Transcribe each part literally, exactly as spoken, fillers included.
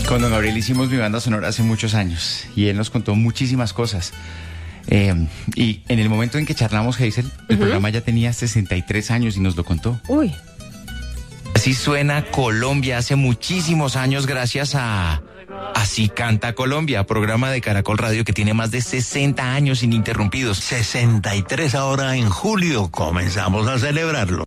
Con don Gabriel hicimos Mi Banda Sonora hace muchos años y él nos contó muchísimas cosas. Eh, y en el momento en que charlamos, Hazel, el uh-huh. programa ya tenía sesenta y tres años y nos lo contó. Uy. Así suena Colombia hace muchísimos años gracias a Así Canta Colombia, programa de Caracol Radio que tiene más de sesenta años ininterrumpidos. sesenta y tres ahora en julio, comenzamos a celebrarlo.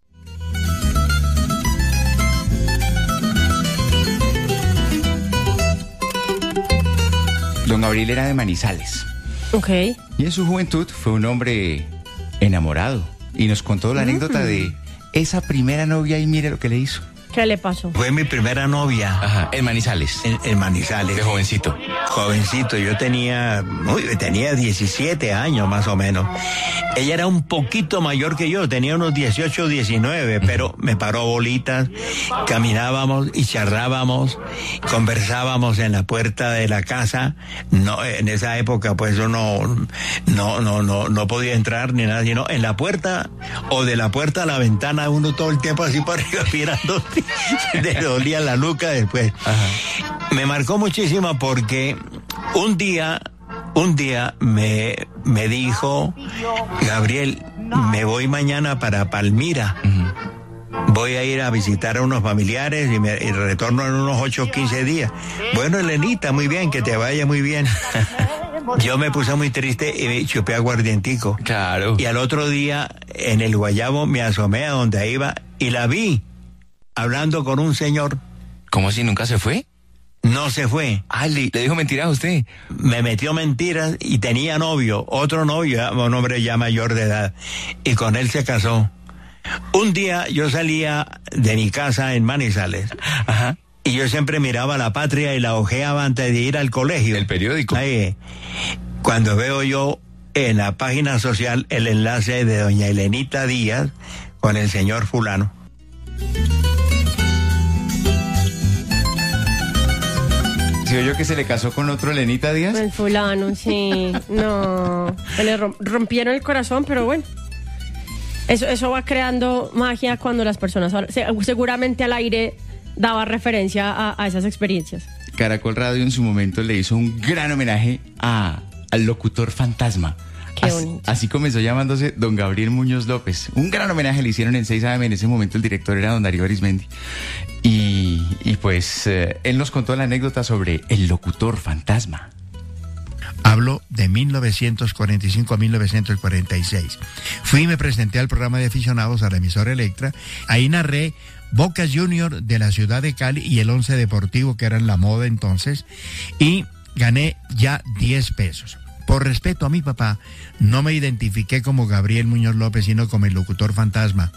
Don Gabriel era de Manizales. Ok. Y en su juventud fue un hombre enamorado. Y nos contó la mm. anécdota de esa primera novia y mire lo que le hizo. ¿Qué le pasó? Fue mi primera novia. Ajá, en Manizales. En, en Manizales. De jovencito. Jovencito, yo tenía, uy, tenía diecisiete años más o menos. Ella era un poquito mayor que yo, tenía unos dieciocho, diecinueve, pero me paró bolitas, caminábamos y charlábamos, conversábamos en la puerta de la casa. No, en esa época pues uno no, no, no, no podía entrar ni nada, sino en la puerta o de la puerta a la ventana uno todo el tiempo así para arriba mirando. Le dolía la nuca después. Ajá. Me marcó muchísimo porque un día, un día me, me dijo, Gabriel, me voy mañana para Palmira. Uh-huh. Voy a ir a visitar a unos familiares y, me, y retorno en unos ocho o quince días. Bueno, Elenita, muy bien, que te vaya muy bien. Yo me puse muy triste y me chupé aguardientico. Claro. Y al otro día, en el Guayabo, me asomé a donde iba y la vi hablando con un señor. ¿Cómo así? ¿Nunca se fue? No se fue. Ah, ¿le, le dijo mentiras a usted? Me metió mentiras y tenía novio, otro novio, un hombre ya mayor de edad, y con él se casó. Un día yo salía de mi casa en Manizales. Ajá. Y yo siempre miraba La Patria y la hojeaba antes de ir al colegio. ¿El periódico? Ahí. Cuando veo yo en la página social el enlace de doña Elenita Díaz con el señor fulano. ¿Sí oyó que se le casó con otro Elenita Díaz? El fulano, sí. No. Le rompieron el corazón, pero bueno. Eso, eso va creando magia cuando las personas... Seguramente al aire daba referencia a, a esas experiencias. Caracol Radio en su momento le hizo un gran homenaje a, al locutor fantasma. Qué bonito. Así, así comenzó llamándose don Gabriel Muñoz López. Un gran homenaje le hicieron en seis A M. En ese momento el director era don Darío Arismendi. Y, y pues eh, él nos contó la anécdota sobre el locutor fantasma. Hablo de mil novecientos cuarenta y cinco a mil novecientos cuarenta y seis. Fui y me presenté al programa de aficionados a la emisora Electra. Ahí narré Boca Junior de la ciudad de Cali y el Once Deportivo, que eran la moda entonces. Y gané ya diez pesos. Por respeto a mi papá, no me identifiqué como Gabriel Muñoz López, sino como el locutor fantasma.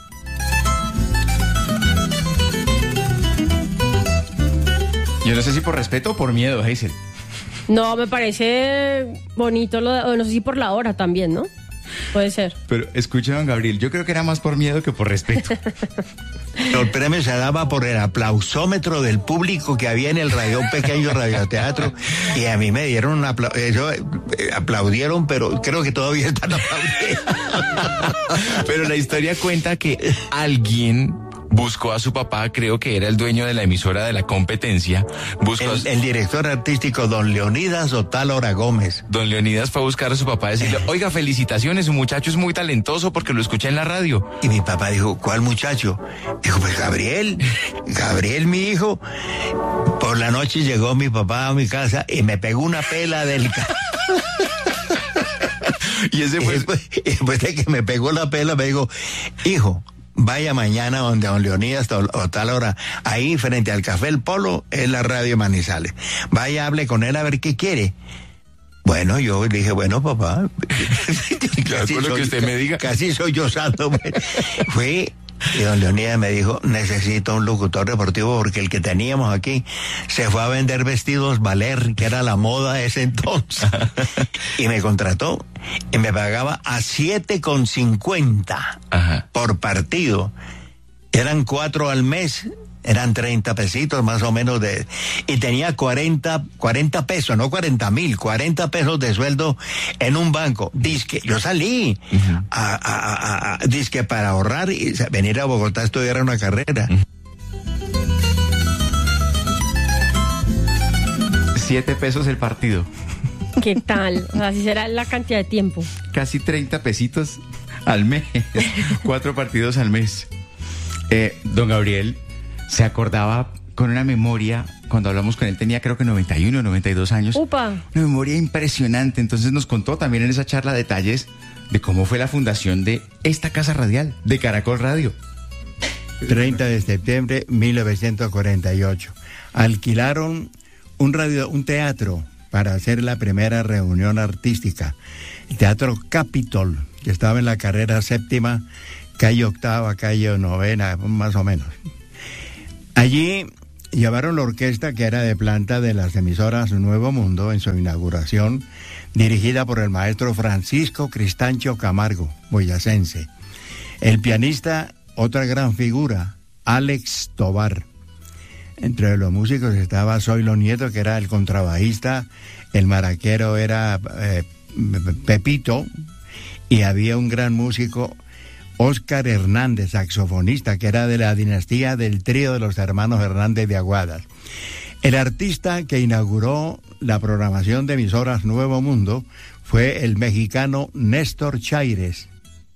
Yo no sé si por respeto o por miedo, Hazel. No, me parece bonito, lo de, no sé si por la hora también, ¿no? Puede ser. Pero escuche, don Gabriel, yo creo que era más por miedo que por respeto. El premio se daba por el aplausómetro del público que había en el radio, un pequeño radioteatro, y a mí me dieron un aplauso, eh, aplaudieron, pero creo que todavía están aplaudiendo. Pero la historia cuenta que alguien buscó a su papá, creo que era el dueño de la emisora de la competencia. Buscó el, a... el director artístico, don Leonidas Otálora Gómez. Don Leonidas fue a buscar a su papá y decirle, oiga, felicitaciones, su muchacho es muy talentoso porque lo escuché en la radio. Y mi papá dijo, ¿cuál muchacho? Dijo, pues Gabriel, Gabriel, mi hijo. Por la noche llegó mi papá a mi casa y me pegó una pela del... Y ese fue... Y después, y después de que me pegó la pela, me dijo, hijo, vaya mañana donde don Leonidas o tal hora, ahí frente al Café El Polo, es la radio Manizales. Vaya, hable con él a ver qué quiere. Bueno, yo dije, bueno, papá. Casi con lo que usted me diga. Casi soy yo santo. Fui y don Leonidas me dijo, necesito un locutor deportivo porque el que teníamos aquí se fue a vender vestidos Valer, que era la moda de ese entonces. Y me contrató y me pagaba a siete con cincuenta por partido. Eran cuatro al mes, eran treinta pesitos más o menos de, y tenía cuarenta, cuarenta pesos, no cuarenta mil, cuarenta pesos de sueldo en un banco. Disque, yo salí uh-huh. a, a, a, a, disque para ahorrar y venir a Bogotá a estudiar una carrera. Uh-huh. Siete pesos el partido. ¿Qué tal? O sea, así será la cantidad de tiempo. Casi treinta pesitos al mes. Cuatro partidos al mes. Eh, don Gabriel se acordaba con una memoria, cuando hablamos con él tenía creo que noventa y uno, noventa y dos años. Upa. Una memoria impresionante. Entonces nos contó también en esa charla detalles de cómo fue la fundación de esta casa radial, de Caracol Radio. treinta de septiembre de mil novecientos cuarenta y ocho. Alquilaron un radio, un teatro para hacer la primera reunión artística. El Teatro Capitol, que estaba en la carrera séptima, calle octava, calle novena, más o menos. Allí llevaron la orquesta que era de planta de las emisoras Nuevo Mundo en su inauguración, dirigida por el maestro Francisco Cristancho Camargo, boyacense. El pianista, otra gran figura, Alex Tobar. Entre los músicos estaba Zoilo Nieto, que era el contrabajista, el maraquero era eh, Pepito, y había un gran músico, Óscar Hernández, saxofonista, que era de la dinastía del trío de los hermanos Hernández de Aguadas. El artista que inauguró la programación de emisoras Nuevo Mundo fue el mexicano Néstor Chaires.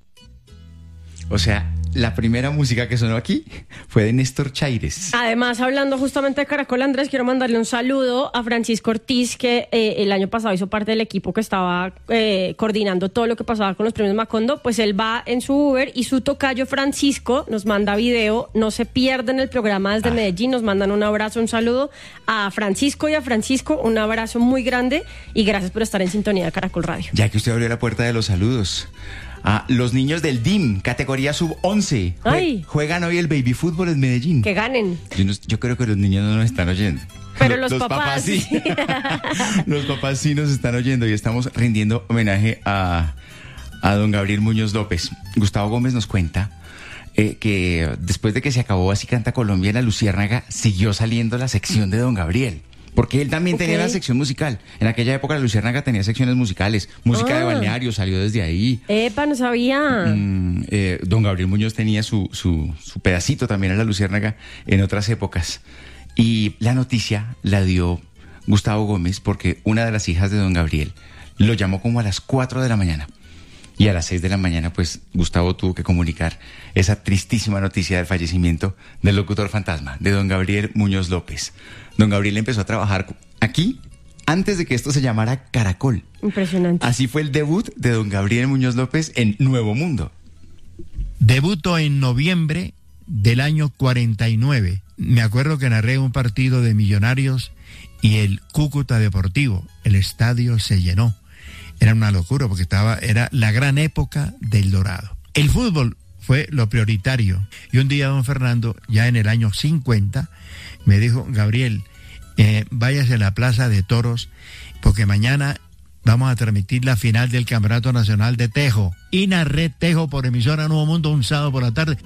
O sea, la primera música que sonó aquí fue de Néstor Chaires. Además, hablando justamente de Caracol, Andrés, quiero mandarle un saludo a Francisco Ortiz, que eh, el año pasado hizo parte del equipo que estaba eh, coordinando todo lo que pasaba con los premios Macondo. Pues él va en su Uber y su tocayo Francisco nos manda video. No se pierden el programa desde ah. Medellín. Nos mandan un abrazo, un saludo a Francisco y a Francisco. Un abrazo muy grande y gracias por estar en sintonía de Caracol Radio. Ya que usted abrió la puerta de los saludos. Ah, los niños del D I M, categoría sub once, jue- juegan hoy el baby fútbol en Medellín. Que ganen. Yo, no, yo creo que los niños no nos están oyendo. Pero los, los papás, papás sí. Los papás sí nos están oyendo y estamos rindiendo homenaje a, a don Gabriel Muñoz López. Gustavo Gómez nos cuenta eh, que después de que se acabó Así Canta Colombia en La Luciérnaga, siguió saliendo la sección de don Gabriel. Porque él también okay. tenía la sección musical. En aquella época la Luciérnaga tenía secciones musicales. Música ah. de balneario salió desde ahí. Epa, no sabía. Mm, eh, don Gabriel Muñoz tenía su, su, su pedacito también en la Luciérnaga en otras épocas. Y la noticia la dio Gustavo Gómez porque una de las hijas de don Gabriel lo llamó como a las cuatro de la mañana. Y a las seis de la mañana, pues, Gustavo tuvo que comunicar esa tristísima noticia del fallecimiento del locutor fantasma, de don Gabriel Muñoz López. Don Gabriel empezó a trabajar aquí antes de que esto se llamara Caracol. Impresionante. Así fue el debut de don Gabriel Muñoz López en Nuevo Mundo. Debutó en noviembre del año cuarenta y nueve. Me acuerdo que narré un partido de Millonarios y el Cúcuta Deportivo. El estadio se llenó. Era una locura porque estaba, era la gran época del Dorado. El fútbol fue lo prioritario. Y un día don Fernando, ya en el año cincuenta, me dijo, Gabriel, eh, váyase a la Plaza de Toros porque mañana vamos a transmitir la final del Campeonato Nacional de Tejo. Y narré Tejo por emisora Nuevo Mundo un sábado por la tarde.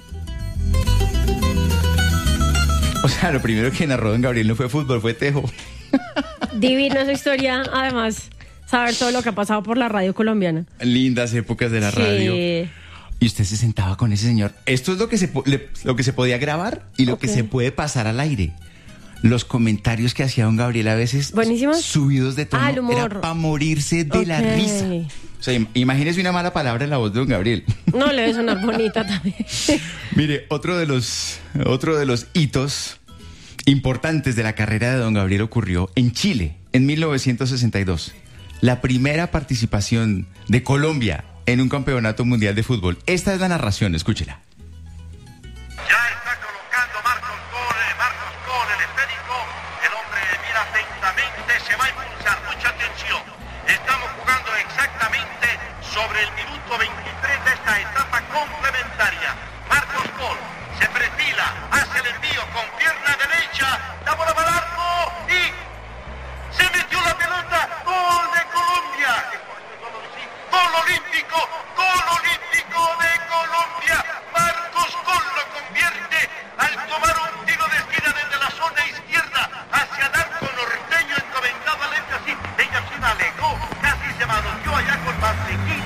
O sea, lo primero que narró don Gabriel no fue fútbol, fue Tejo. Divina esa historia, además, saber todo lo que ha pasado por la radio colombiana. Lindas épocas de la sí. radio. Y usted se sentaba con ese señor. Esto es lo que se, le, lo que se podía grabar y lo okay. que se puede pasar al aire. Los comentarios que hacía don Gabriel a veces ¿buenísimos? Subidos de tono, ah, el humor. Era para morirse de okay. la risa. O sea, imagínese una mala palabra en la voz de don Gabriel. No, le debe sonar bonita también. Mire, otro de los, otro de los hitos importantes de la carrera de don Gabriel ocurrió en Chile, en mil novecientos sesenta y dos. La primera participación de Colombia en un campeonato mundial de fútbol. Esta es la narración, escúchela. Ya está colocando Marcos Cole, Marcos Cole, el esférico. El hombre mira atentamente, se va a impulsar. Mucha atención. Estamos jugando exactamente sobre el minuto veintitrés de esta etapa complementaria. Marcos Cole se perfila, hace el envío con pierna derecha, la bola para el arco y se metió la pelota. ¡Gol de Colombia! ¡Gol olímpico! ¡Gol olímpico de Colombia! Marcos Cole lo convierte al tomar un tiro de esquina desde la zona izquierda hacia el arco norteño encomendado al así. Ella sí la alegó, casi se madurió allá con Martequín.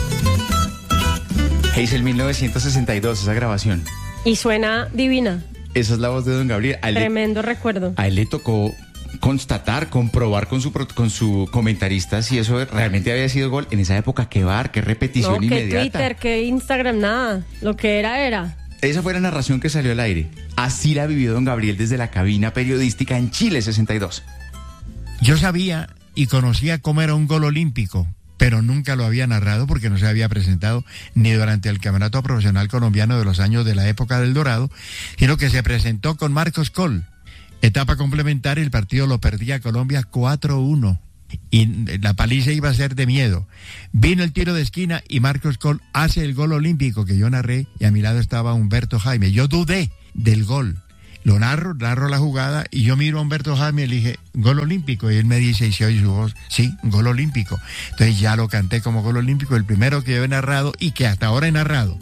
Es el mil novecientos sesenta y dos, esa grabación. Y suena divina. Esa es la voz de don Gabriel. A él le- Tremendo recuerdo. a él le tocó constatar, comprobar con su pro- con su comentarista si eso realmente había sido gol. En esa época, qué bar, qué repetición No, que inmediata. Twitter, que Instagram, nada. Lo que era, era. Esa fue la narración que salió al aire. Así la vivió don Gabriel desde la cabina periodística en Chile sesenta y dos. Yo sabía y conocía cómo era un gol olímpico, pero nunca lo había narrado porque no se había presentado ni durante el Campeonato Profesional Colombiano de los años de la época del Dorado, sino que se presentó con Marcos Coll. Etapa complementaria, el partido lo perdía Colombia cuatro uno. Y la paliza iba a ser de miedo. Vino el tiro de esquina y Marcos Coll hace el gol olímpico que yo narré y a mi lado estaba Humberto Jaime. Yo dudé del gol. Lo narro, narro la jugada y yo miro a Humberto Jaime y le dije, gol olímpico. Y él me dice, y se oye su voz, sí, gol olímpico. Entonces ya lo canté como gol olímpico, el primero que yo he narrado y que hasta ahora he narrado.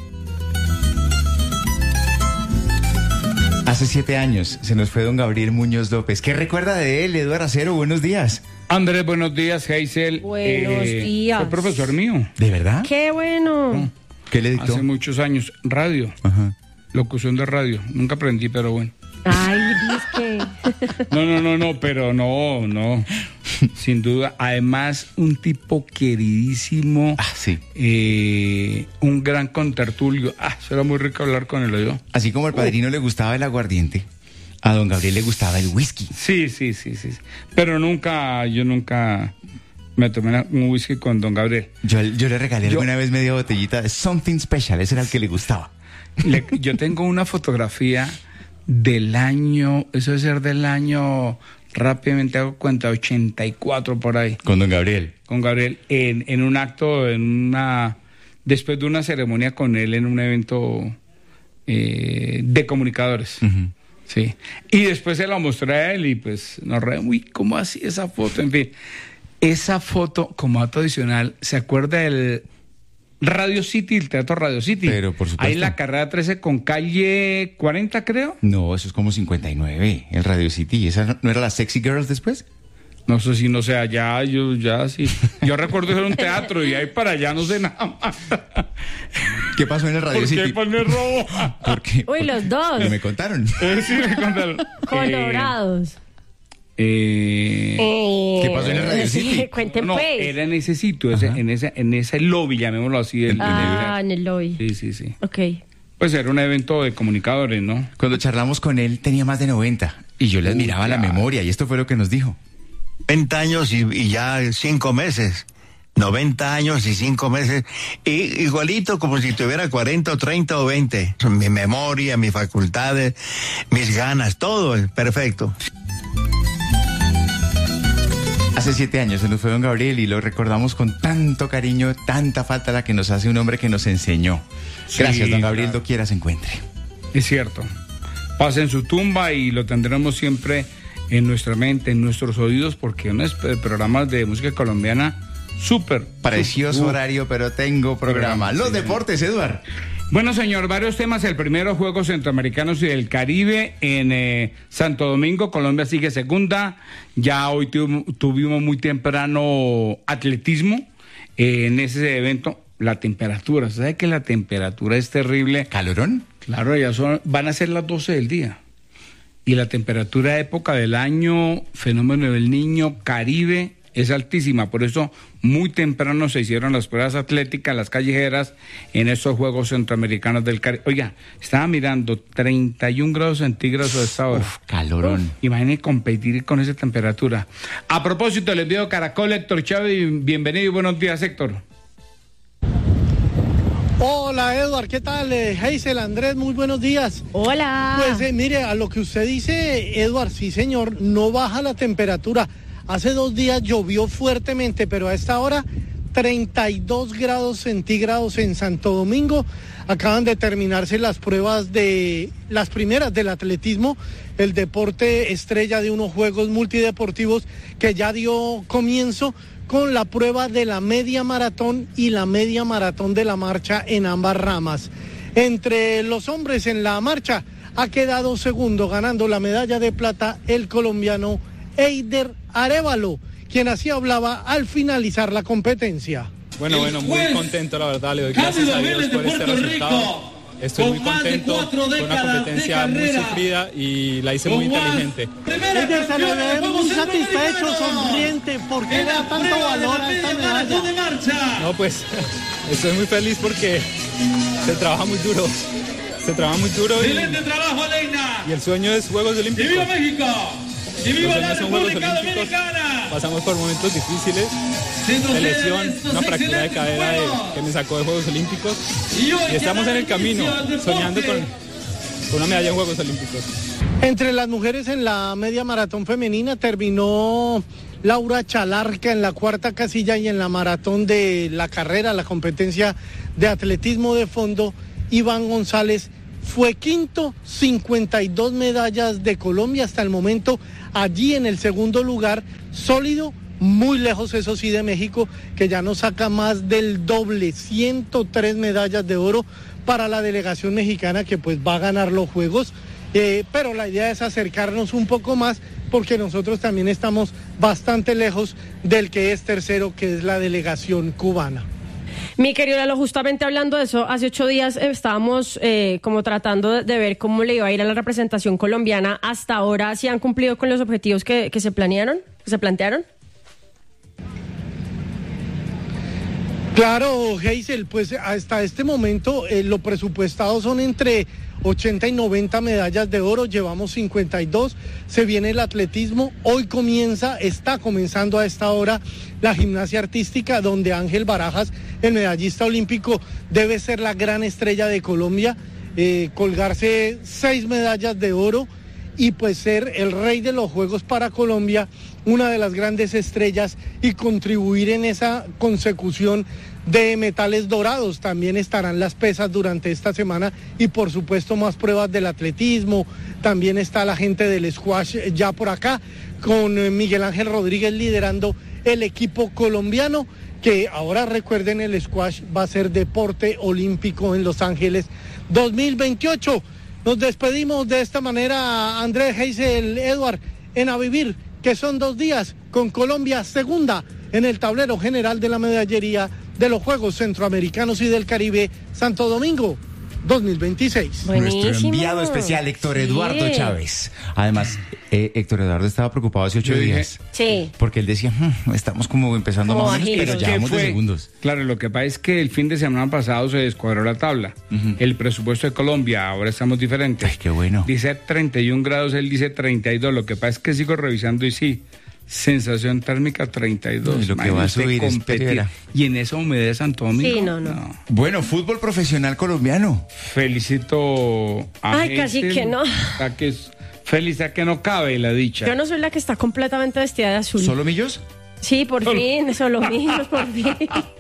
Hace siete años se nos fue don Gabriel Muñoz López. ¿Qué recuerda de él, Eduardo Acero? Buenos días. Andrés, buenos días, Hazel. Buenos días. Fue profesor mío. ¿De verdad? ¡Qué bueno! ¿Qué le dictó? Hace muchos años. Radio. Ajá. Locución de radio. Nunca aprendí, pero bueno. Ay, disque. No, no, no, no, pero no, no. Sin duda. Además, un tipo queridísimo. Ah, sí. eh, un gran contertulio. Ah, será muy rico hablar con él, yo. Así como al padrino le gustaba el aguardiente, a don Gabriel le gustaba el whisky. Sí, sí, sí, sí. Pero nunca, yo nunca me tomé un whisky con don Gabriel. Yo, yo le regalé Yo- alguna vez media botellita de Something Special, ese era el que le gustaba. Le- yo tengo una fotografía del año, eso debe ser del año, rápidamente hago cuenta, ochenta y cuatro por ahí, Con don Gabriel. con Gabriel, en, en un acto, en una, después de una ceremonia con él en un evento eh, de comunicadores. Ujú. Sí. Y después se la mostré a él y pues nos reímos, uy, ¿cómo así esa foto? En fin, esa foto, como dato adicional, ¿se acuerda del Radio City, el Teatro Radio City? Pero, por supuesto. Ahí en la carrera trece con calle cuarenta, creo. No, eso es como cincuenta y nueve, el Radio City. ¿Esa no- no era la Sexy Girls después? No sé si no sé allá, yo ya sí. Yo recuerdo que era un teatro y ahí para allá no sé nada más. ¿Qué pasó en el Radio ¿Por City? qué poner robo? Porque Uy, los dos. me contaron. Eh, sí, me contaron. Colorados. Eh, eh, ¿Qué pasó en el Radio Sí, City? cuenten no, pues. era en ese sitio, ese, en, ese, en ese lobby, llamémoslo así. del- Ah, del- en el lobby. Sí, sí, sí. Ok. Pues era un evento de comunicadores, ¿no? Cuando charlamos con él tenía más de noventa y yo le admiraba la claro. memoria y esto fue lo que nos dijo. noventa años y, y ya cinco meses. noventa años y cinco meses. Y igualito como si tuviera cuarenta o treinta o veinte. Mi memoria, mis facultades, mis ganas, todo es perfecto. Hace siete años se nos fue don Gabriel y lo recordamos con tanto cariño, tanta falta la que nos hace un hombre que nos enseñó. Sí, Gracias, don Gabriel, claro. doquiera se encuentre. Es cierto. Pasa en su tumba y lo tendremos siempre en nuestra mente, en nuestros oídos, porque unos eh, programas de música colombiana súper. Precioso súper- horario, pero tengo programa. Programa, Los sí, deportes, Eduard. Bueno, señor, varios temas. El primero, Juegos Centroamericanos y del Caribe en eh, Santo Domingo. Colombia sigue segunda. Ya hoy tuv- tuvimos muy temprano atletismo eh, en ese evento. La temperatura, ¿sabe que la temperatura es terrible? ¿Calorón? Claro, ya son, van a ser las doce del día. Y la temperatura época del año, fenómeno del Niño, Caribe, es altísima. Por eso, muy temprano se hicieron las pruebas atléticas, las callejeras, en esos Juegos Centroamericanos del Caribe. Oiga, estaba mirando treinta y un grados centígrados a esta hora. Uf, calorón. Imagine competir con esa temperatura. A propósito, le envío Caracol, Héctor Chávez. Bienvenido y buenos días, Héctor. Hola Edward, ¿qué tal? Eh, Hazel, Andrés, muy buenos días. Hola. Pues eh, mire, a lo que usted dice, Edward, sí señor, no baja la temperatura. Hace dos días llovió fuertemente, pero a esta hora treinta y dos grados centígrados en Santo Domingo. Acaban de terminarse las pruebas de las primeras del atletismo, el deporte estrella de unos Juegos Multideportivos que ya dio comienzo con la prueba de la media maratón y la media maratón de la marcha en ambas ramas. Entre los hombres en la marcha ha quedado segundo, ganando la medalla de plata el colombiano Eider Arévalo, quien así hablaba al finalizar la competencia. Bueno, bueno, muy contento, la verdad, le doy gracias a Dios por este resultado. Estoy muy contento, fue una competencia muy sufrida y la hice muy inteligente. Ella se le ve muy satisfecho, sonriente, ¿por qué le da tanto valor a esta medalla? No, pues estoy muy feliz porque se trabaja muy duro, se trabaja muy duro y, y el sueño es Juegos Olímpicos. ¡Y viva México! ¡Y viva la República Dominicana! Pasamos por momentos difíciles de lesión, una fractura de cadera de, que me sacó de Juegos Olímpicos y estamos en el camino soñando con, con una medalla en Juegos Olímpicos. Entre las mujeres en la media maratón femenina terminó Laura Chalarca en la cuarta casilla y en la maratón de la carrera, la competencia de atletismo de fondo, Iván González fue quinto, cincuenta y dos medallas de Colombia hasta el momento, allí en el segundo lugar, sólido, muy lejos eso sí de México, que ya nos saca más del doble, ciento tres medallas de oro para la delegación mexicana que pues va a ganar los Juegos, eh, pero la idea es acercarnos un poco más porque nosotros también estamos bastante lejos del que es tercero, que es la delegación cubana. Mi querido Lalo, justamente hablando de eso, hace ocho días estábamos eh, como tratando de, de ver cómo le iba a ir a la representación colombiana. Hasta ahora, ¿sí han cumplido con los objetivos que, que se planearon, que se plantearon? Claro, Hazel, pues hasta este momento eh, lo presupuestado son entre ochenta y noventa medallas de oro, llevamos cincuenta y dos, se viene el atletismo, hoy comienza, está comenzando a esta hora la gimnasia artística, donde Ángel Barajas, el medallista olímpico, debe ser la gran estrella de Colombia, eh, colgarse seis medallas de oro y pues ser el rey de los Juegos para Colombia, una de las grandes estrellas y contribuir en esa consecución de metales dorados. También estarán las pesas durante esta semana y por supuesto más pruebas del atletismo. También está la gente del squash ya por acá, con Miguel Ángel Rodríguez liderando el equipo colombiano, que ahora recuerden, el squash va a ser deporte olímpico en Los Ángeles dos mil veintiocho. Nos despedimos de esta manera, Andrés, Hazel, Edward, en A Vivir, que son dos días con Colombia segunda en el tablero general de la medallería de los Juegos Centroamericanos y del Caribe Santo Domingo dos mil veintiséis. Buenísimo. Nuestro enviado especial, Héctor Eduardo Sí. Chávez. Además, eh, Héctor Eduardo estaba preocupado hace ocho Yo dije- días. Sí. Porque él decía, "Hmm, estamos como empezando Como más o menos, bajitos. pero Es ya que vamos de fue- segundos. Claro, lo que pasa es que el fin de semana pasado se descuadró la tabla. El presupuesto de Colombia, ahora estamos diferentes. Ay, qué bueno. Dice treinta y un grados, él dice treinta y dos. Lo que pasa es que sigo revisando y sí, sensación térmica treinta y dos. Uy, lo que va a Imagínese subir es competir. peligro. Y en esa humedad de Santo Domingo. Sí, no, no. Bueno, fútbol profesional colombiano. Felicito a Ay, casi Hazel, que no. a que es feliz a que no cabe la dicha. Yo no soy la que está completamente vestida de azul. ¿Solo Millos? Sí, por Solo- fin, solo míos, por fin.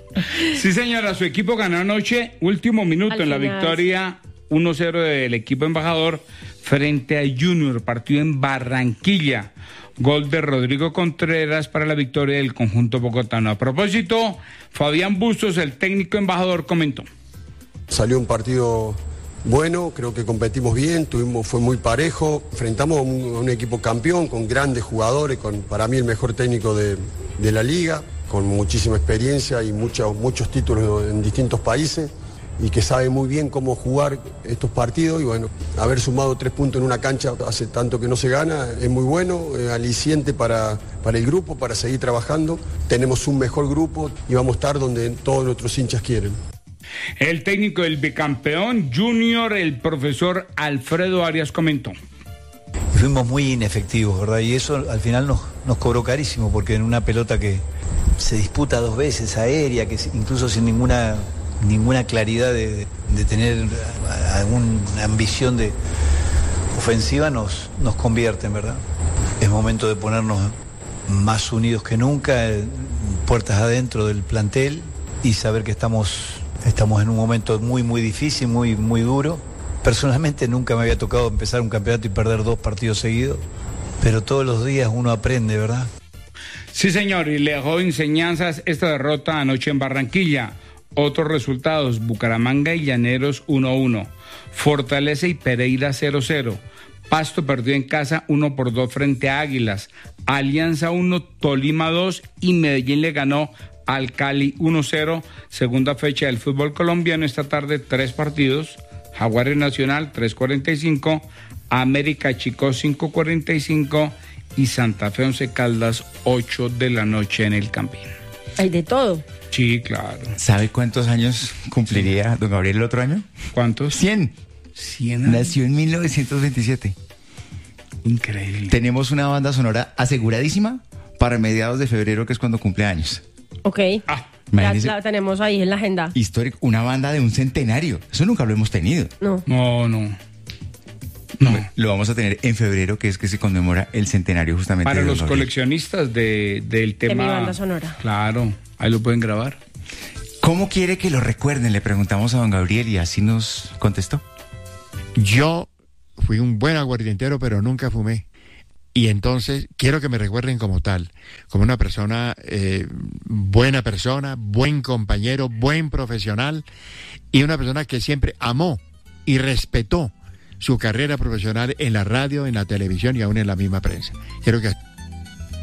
Sí, señora, su equipo ganó anoche, último minuto Al en la final. victoria uno cero del equipo embajador frente a Junior, partido en Barranquilla. Gol de Rodrigo Contreras para la victoria del conjunto bogotano. A propósito, Fabián Bustos, el técnico embajador, comentó. Salió un partido bueno, creo que competimos bien, tuvimos, fue muy parejo, enfrentamos a un, a un equipo campeón con grandes jugadores, con para mí el mejor técnico de, de la liga, con muchísima experiencia y muchos muchos títulos en distintos países y que sabe muy bien cómo jugar estos partidos y bueno, haber sumado tres puntos en una cancha hace tanto que no se gana, es muy bueno, es aliciente para, para el grupo, para seguir trabajando, tenemos un mejor grupo y vamos a estar donde todos nuestros hinchas quieren. El técnico del bicampeón Junior, el profesor Alfredo Arias, comentó. Fuimos muy inefectivos, ¿verdad? Y eso al final nos, nos cobró carísimo, porque en una pelota que se disputa dos veces, aérea, que incluso sin ninguna, ninguna claridad de, de tener alguna ambición de ofensiva, nos, nos convierten, ¿verdad? Es momento de ponernos más unidos que nunca, puertas adentro del plantel, y saber que estamos, estamos en un momento muy, muy difícil, muy, muy duro. Personalmente nunca me había tocado empezar un campeonato y perder dos partidos seguidos, pero todos los días uno aprende, ¿verdad? Sí, señor, y le dejó enseñanzas esta derrota anoche en Barranquilla. Otros resultados: Bucaramanga y Llaneros uno a uno, Fortaleza y Pereira cero cero, Pasto perdió en casa uno por dos frente a Águilas, Alianza uno, Tolima dos y Medellín le ganó al Cali uno cero. Segunda fecha del fútbol colombiano esta tarde, tres partidos. Jaguares Nacional tres cuarenta y cinco, América Chicó cinco cuarenta y cinco y Santa Fe Once Caldas ocho de la noche en el Campín. Hay de todo. Sí, claro. ¿Sabe cuántos años cumpliría don Gabriel el otro año? ¿Cuántos? cien. cien años. Nació en mil novecientos veintisiete. Increíble. Tenemos una banda sonora aseguradísima para mediados de febrero, que es cuando cumple años. Ok. Ah, ya imagínese. la tenemos ahí en la agenda. Histórico, una banda de un centenario. Eso nunca lo hemos tenido. No. No, no. No. Lo vamos a tener en febrero, que es que se conmemora el centenario justamente. Para de los don Gabriel. coleccionistas de, del tema. mi banda sonora. Claro, ahí lo pueden grabar. ¿Cómo quiere que lo recuerden? Le preguntamos a don Gabriel y así nos contestó. Yo fui un buen aguardientero, pero nunca fumé. Y entonces quiero que me recuerden como tal, como una persona, eh, buena persona, buen compañero, buen profesional y una persona que siempre amó y respetó su carrera profesional en la radio, en la televisión y aún en la misma prensa. Quiero que